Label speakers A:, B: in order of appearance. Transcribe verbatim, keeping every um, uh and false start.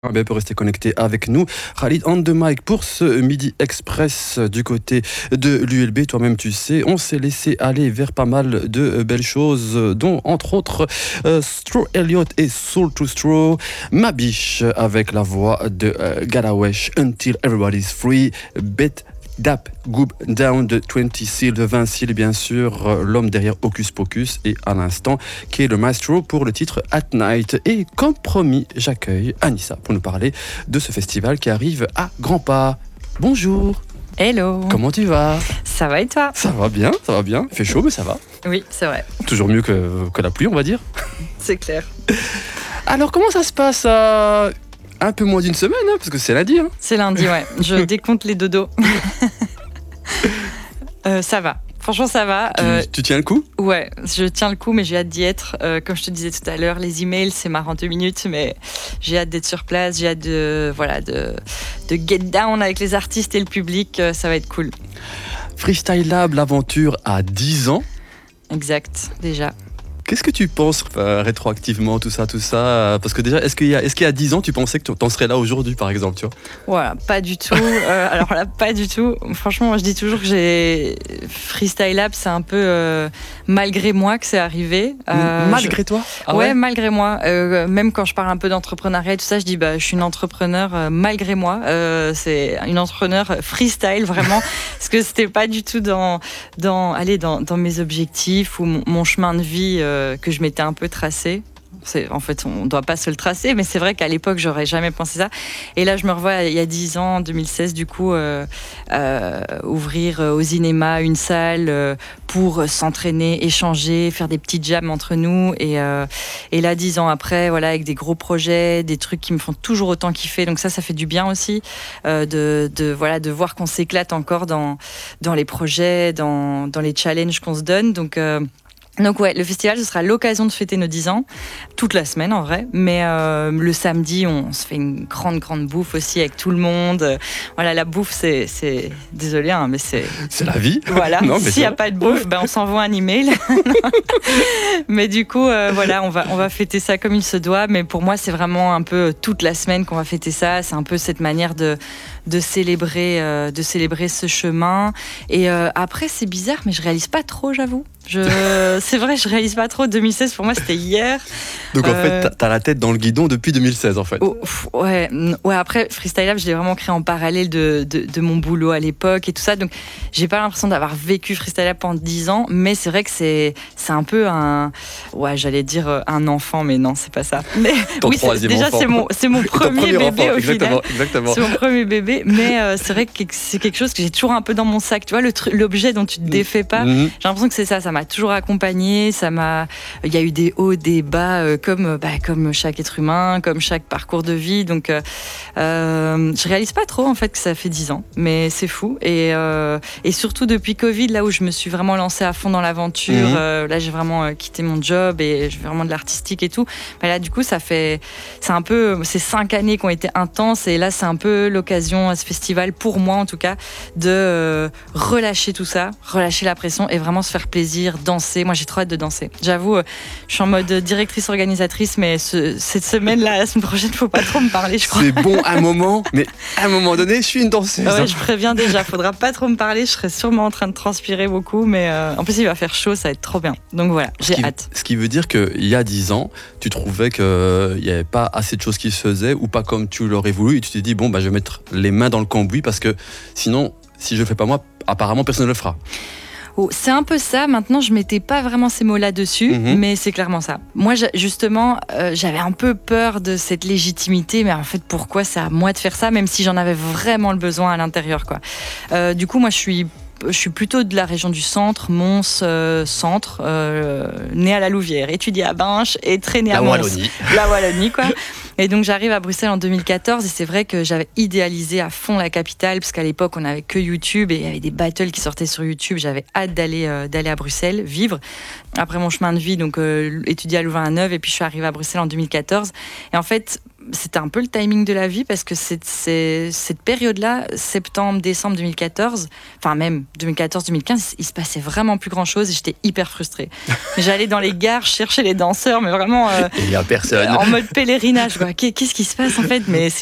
A: Ben, pour rester connecté avec nous, Khalid on the mic pour ce Midi Express du côté de l'U L B. Toi-même, tu sais, on s'est laissé aller vers pas mal de belles choses, dont entre autres euh, Straw Elliott et Soul to Straw, Ma Biche avec la voix de euh, Galawesh, Until Everybody's Free, Bet Dap Goob Down de vingt Seal, de vingt Seal, bien sûr, euh, l'homme derrière Hocus Pocus, et à l'instant, qui est le maestro pour le titre At Night. Et comme promis, j'accueille Anissa pour nous parler de ce festival qui arrive à grands pas. Bonjour.
B: Hello.
A: Comment tu vas?
B: Ça va et toi?
A: Ça va bien, ça va bien. Il fait chaud, mais ça va.
B: Oui, c'est vrai.
A: Toujours mieux que, que la pluie, on va dire.
B: C'est clair.
A: Alors, comment ça se passe à un peu moins d'une semaine, hein, parce que c'est lundi. Hein.
B: C'est lundi, ouais. Je décompte les dodos. euh, ça va. Franchement, ça va.
A: Tu,
B: euh,
A: tu tiens le coup?
B: Ouais, je tiens le coup, mais j'ai hâte d'y être. Euh, comme je te disais tout à l'heure, les emails, c'est marrant deux minutes, mais j'ai hâte d'être sur place. J'ai hâte de, voilà, de, de get down avec les artistes et le public. Euh, ça va être cool.
A: Freestyle Lab, l'aventure à dix ans.
B: Exact, déjà.
A: Qu'est-ce que tu penses euh, rétroactivement, tout ça, tout ça euh, Parce que déjà, est-ce qu'il y a, est-ce qu'il y a dix ans, tu pensais que tu en serais là aujourd'hui, par exemple, tu vois?
B: Voilà, pas du tout. Euh, alors là, pas du tout. Franchement, moi, je dis toujours que j'ai Freestyle Lab, c'est un peu euh, malgré moi que c'est arrivé.
A: Euh, malgré
B: je...
A: toi?
B: Ah ouais, ouais, malgré moi. Euh, même quand je parle un peu d'entrepreneuriat et tout ça, je dis bah, je suis une entrepreneur euh, malgré moi. Euh, c'est une entrepreneur freestyle, vraiment. Parce que c'était pas du tout dans, dans, allez, dans, dans mes objectifs ou mon, mon chemin de vie. Euh, que je m'étais un peu tracé. C'est, en fait, on ne doit pas se le tracer, mais c'est vrai qu'à l'époque, j'aurais jamais pensé ça. Et là, je me revois il y a dix ans, en deux mille seize, du coup, euh, euh, ouvrir au cinéma une salle euh, pour s'entraîner, échanger, faire des petits jams entre nous. Et, euh, et là, dix ans après, voilà, avec des gros projets, des trucs qui me font toujours autant kiffer. Donc ça, ça fait du bien aussi euh, de, de, voilà, de voir qu'on s'éclate encore dans, dans les projets, dans, dans les challenges qu'on se donne. Donc, euh, Donc ouais, le festival, ce sera l'occasion de fêter nos dix ans, toute la semaine en vrai, mais euh, le samedi, on se fait une grande, grande bouffe aussi avec tout le monde. Euh, voilà, la bouffe, c'est... c'est... Désolé, hein, mais c'est...
A: C'est la vie.
B: Voilà,
A: non,
B: s'il n'y a pas de bouffe, ben, on s'envoie un email. Mais du coup, euh, voilà, on va, on va fêter ça comme il se doit, mais pour moi, c'est vraiment un peu toute la semaine qu'on va fêter ça. C'est un peu cette manière de, de, célébrer, euh, de célébrer ce chemin. Et euh, après, c'est bizarre, mais je réalise pas trop, j'avoue. Je... C'est vrai, je réalise pas trop. deux mille seize, pour moi, c'était hier.
A: Donc en
B: euh...
A: fait, t'as la tête dans le guidon depuis deux mille seize, en fait.
B: Oh, ouais, ouais. Après, Freestyle Lab, je l'ai vraiment créé en parallèle de, de, de mon boulot à l'époque et tout ça. Donc, j'ai pas l'impression d'avoir vécu Freestyle Lab pendant dix ans, mais c'est vrai que c'est, c'est un peu un, ouais, j'allais dire un enfant, mais non, c'est pas ça. Mais
A: Ton
B: oui, c'est, déjà,
A: enfant.
B: c'est mon, c'est mon premier, premier bébé
A: enfant,
B: au
A: exactement,
B: final.
A: Exactement.
B: C'est mon premier bébé, mais euh, c'est vrai que c'est quelque chose que j'ai toujours un peu dans mon sac. Tu vois, le tru- l'objet dont tu te défais pas. Mm-hmm. J'ai l'impression que c'est ça. Ça m'a toujours accompagné. Ça m'a. Il y a eu des hauts, des bas, euh, comme bah, comme chaque être humain, comme chaque parcours de vie. Donc, euh, euh, je réalise pas trop en fait que ça fait dix ans, mais c'est fou. Et euh, et surtout depuis Covid, là où je me suis vraiment lancée à fond dans l'aventure. Mm-hmm. Euh, là, j'ai vraiment euh, quitté mon job et je fais vraiment de l'artistique et tout. Mais là, du coup, ça fait. C'est un peu. C'est cinq années qui ont été intenses et là, c'est un peu l'occasion à ce festival, pour moi en tout cas, de euh, relâcher tout ça, relâcher la pression et vraiment se faire plaisir, danser. Moi, j'ai trop hâte de danser. J'avoue, euh, je suis en mode directrice organisatrice, mais ce, cette semaine-là, la semaine prochaine, faut pas trop me parler, je crois.
A: C'est bon un moment, mais à un moment donné, je suis une danseuse.
B: Ouais, je préviens déjà, faudra pas trop me parler, je serai sûrement en train de transpirer beaucoup, mais euh, en plus, il va faire chaud, ça va être trop bien. Donc voilà, j'ai
A: ce qui,
B: hâte.
A: Ce qui veut dire qu'il y a dix ans, tu trouvais qu'il n'y avait pas assez de choses qui se faisaient ou pas comme tu l'aurais voulu et tu t'es dit, bon, bah, je vais mettre les mains dans le cambouis parce que sinon, si je ne le fais pas moi, apparemment, personne ne le fera.
B: Oh, c'est un peu ça. Maintenant, je mettais pas vraiment ces mots-là dessus, mmh. mais c'est clairement ça. Moi, justement, euh, j'avais un peu peur de cette légitimité, mais en fait, pourquoi c'est à moi de faire ça, même si j'en avais vraiment le besoin à l'intérieur, quoi. Euh, du coup, moi, je suis Je suis plutôt de la région du centre, Mons, euh, centre, euh, née à la Louvière, étudiée à Binche et traînée à
A: la
B: Mons.
A: Wallonie.
B: La Wallonie, quoi. Et donc j'arrive à Bruxelles en deux mille quatorze et c'est vrai que j'avais idéalisé à fond la capitale parce qu'à l'époque on n'avait que YouTube et il y avait des battles qui sortaient sur YouTube. J'avais hâte d'aller euh, d'aller à Bruxelles vivre. Après mon chemin de vie, donc euh, étudier à Louvain-la-Neuve et puis je suis arrivée à Bruxelles en deux mille quatorze. Et en fait, c'était un peu le timing de la vie parce que c'est, c'est, cette période-là, septembre, décembre deux mille quatorze, enfin même deux mille quatorze deux mille quinze, il se passait vraiment plus grand-chose et j'étais hyper frustrée. J'allais dans les gares chercher les danseurs, mais vraiment euh,
C: il n'y a personne.
B: En mode pèlerinage. Quoi. Qu'est-ce qui se passe en fait? Mais c'est